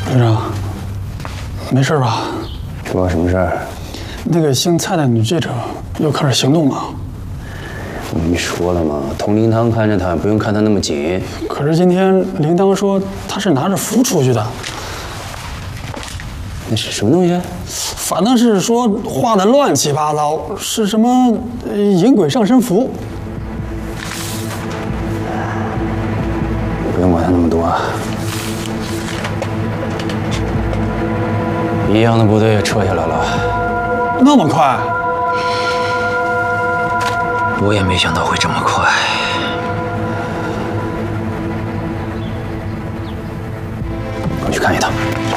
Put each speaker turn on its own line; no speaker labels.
队长，没事吧？
出了什么事儿？
那个姓蔡的女记者又开始行动了。
我跟你说了吗？童灵堂看着他，不用看他那么紧。
可是今天铃铛说他是拿着符出去的。
那是什么东西？
反正是说画的乱七八糟，是什么引鬼上身符。
不用管他那么多。一样的部队也撤下来了。
那么快？
我也没想到会这么快。
我去看一趟。